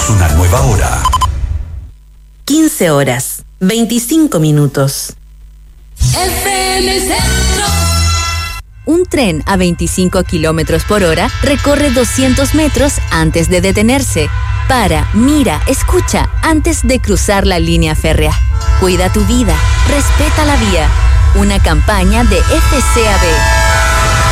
Iniciamos una nueva hora. 15 horas, 25 minutos. FM Centro. Un tren a 25 kilómetros por hora recorre 200 metros antes de detenerse. Para, mira, escucha antes de cruzar la línea férrea. Cuida tu vida, respeta la vía. Una campaña de FCAB.